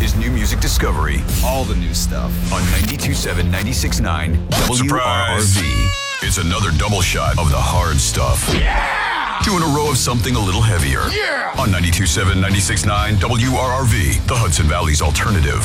his new music discovery. All the new stuff. On 92.7, 96.9 Surprise. WRRV. It's another double shot of the hard stuff. Yeah! 2 in a row of something a little heavier. Yeah! On 92.7, 96.9 WRRV, the Hudson Valley's alternative.